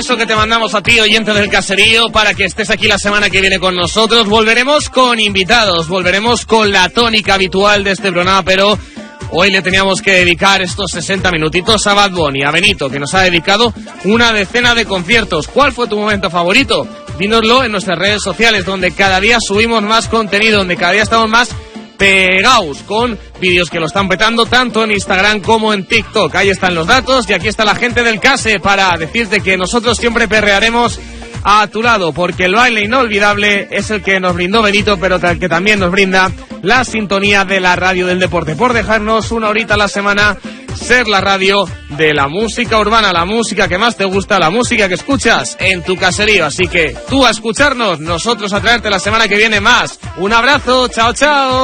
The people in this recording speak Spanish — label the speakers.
Speaker 1: beso que te mandamos a ti, oyente del Caserío, para que estés aquí la semana que viene con nosotros. Volveremos con invitados, volveremos con la tónica habitual de este programa, pero hoy le teníamos que dedicar estos 60 minutitos a Bad Bunny, a Benito, que nos ha dedicado una decena de conciertos. ¿Cuál fue tu momento favorito? Dínoslo en nuestras redes sociales, donde cada día subimos más contenido, donde cada día estamos más pegaos con vídeos que lo están petando tanto en Instagram como en TikTok. Ahí están los datos y aquí está la gente del Case para decirte que nosotros siempre perrearemos a tu lado, porque el baile inolvidable es el que nos brindó Benito, pero que también nos brinda la sintonía de la radio del deporte, por dejarnos una horita a la semana ser la radio de la música urbana, la música que más te gusta, la música que escuchas en tu caserío. Así que tú a escucharnos, nosotros a traerte la semana que viene más. Un abrazo, chao, chao.